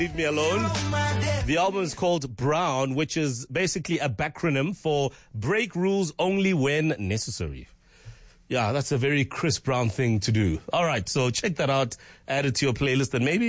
Leave Me Alone. The album is called Brown, which is basically a backronym for Break Rules Only When Necessary. Yeah, that's a very Chris Brown thing to do. All right, so check that out, add it to your playlist, and maybe